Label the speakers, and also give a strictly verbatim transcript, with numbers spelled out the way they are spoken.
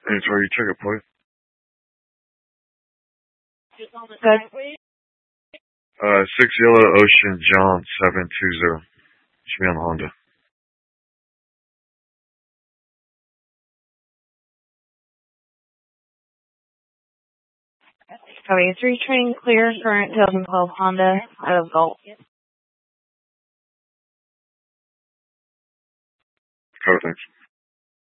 Speaker 1: Hey, sorry, you check it, please.
Speaker 2: Good.
Speaker 1: Uh, six Yellow Ocean John seven two zero. Should be on Honda.
Speaker 2: Copy. Three train clear, current twenty twelve Honda out of Gulf.
Speaker 1: Code, thanks.